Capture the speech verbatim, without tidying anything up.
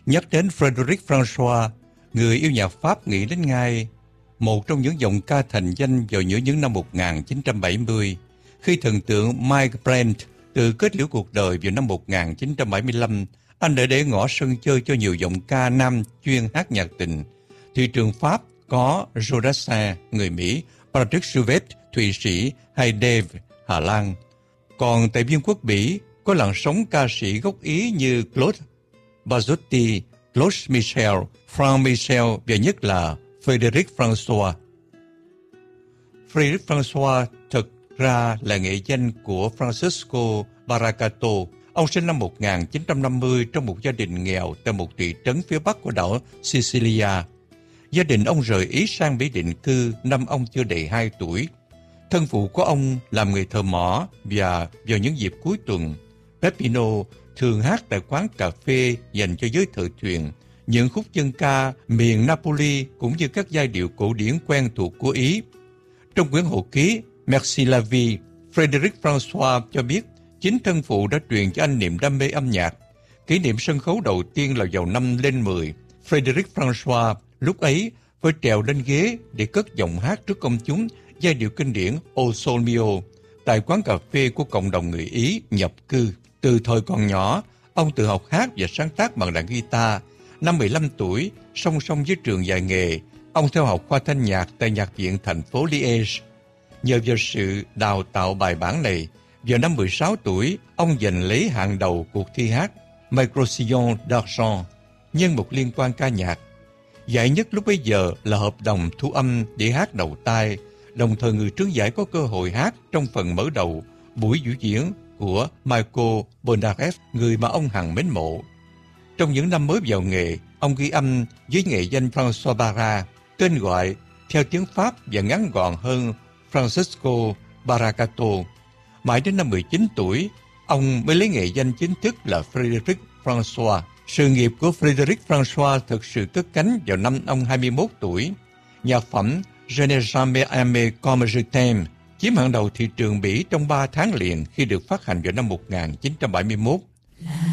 Nhắc đến Frédéric François, người yêu nhạc Pháp nghĩ đến ngay một trong những giọng ca thành danh vào giữa những năm một nghìn chín trăm bảy mươi, khi thần tượng Mike Brent tự kết liễu cuộc đời vào năm một nghìn chín trăm bảy mươi lăm. Anh đã để ngỏ sân chơi cho nhiều giọng ca nam chuyên hát nhạc tình. Thị trường Pháp có Joe Dassin, người Mỹ, Patrick Suvet, Thụy Sĩ hay Dave, Hà Lan. Còn tại Viên quốc Bỉ có làn sóng ca sĩ gốc Ý như Claude Barzotti, Claude Michel, Franck Michel và nhất là Frédéric François. Frédéric François thực ra là nghệ danh của Francesco Baracato. Ông sinh năm một nghìn chín trăm năm mươi trong một gia đình nghèo tại một thị trấn phía bắc của đảo Sicilia. Gia đình ông rời Ý sang Mỹ định cư năm ông chưa đầy hai tuổi. Thân phụ của ông làm nghề thợ mỏ và vào những dịp cuối tuần, Peppino thường hát tại quán cà phê dành cho giới thợ thuyền, những khúc dân ca miền Napoli cũng như các giai điệu cổ điển quen thuộc của Ý. Trong quyển hồi ký Merci la vie, Frédéric François cho biết chính thân phụ đã truyền cho anh niềm đam mê âm nhạc. Kỷ niệm sân khấu đầu tiên là vào năm lên mười. Frédéric François lúc ấy phải trèo lên ghế để cất giọng hát trước công chúng giai điệu kinh điển O Sol Mio tại quán cà phê của cộng đồng người Ý nhập cư. Từ thời còn nhỏ, ông tự học hát và sáng tác bằng đàn guitar. Năm mười lăm tuổi, song song với trường dạy nghề, ông theo học khoa thanh nhạc tại nhạc viện thành phố Liège. Nhờ vào sự đào tạo bài bản này, vào năm mười sáu tuổi, ông giành lấy hạng đầu cuộc thi hát Microsillon d'Argent nhân một liên quan ca nhạc. Giải nhất lúc bấy giờ là hợp đồng thu âm để hát đầu tai, đồng thời người trúng giải có cơ hội hát trong phần mở đầu buổi biểu diễn của Michael Polnareff, người mà ông hằng mến mộ. Trong những năm mới vào nghề, ông ghi âm với nghệ danh François Barra, tên gọi theo tiếng Pháp và ngắn gọn hơn Francesco Baracato. Mãi đến năm mười chín tuổi, ông mới lấy nghệ danh chính thức là Frédéric François. Sự nghiệp của Frédéric François thực sự cất cánh vào năm ông hai mươi mốt tuổi. Nhạc phẩm Je n'ai jamais aimé comme je t'aime chiếm hàng đầu thị trường Bỉ trong ba tháng liền khi được phát hành vào năm một nghìn chín trăm bảy mươi mốt.